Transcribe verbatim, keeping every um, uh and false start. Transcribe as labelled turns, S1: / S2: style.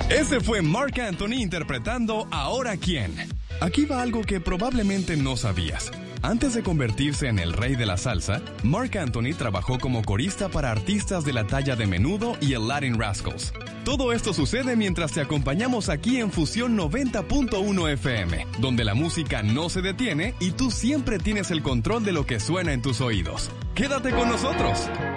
S1: Ese fue Marc Anthony interpretando Ahora Quién. Aquí va algo que probablemente no sabías. Antes de convertirse en el rey de la salsa, Marc Anthony trabajó como corista para artistas de la talla de Menudo y el Latin Rascals. Todo esto sucede mientras te acompañamos aquí en Fusión noventa punto uno F M, donde la música no se detiene y tú siempre tienes el control de lo que suena en tus oídos. ¡Quédate con nosotros!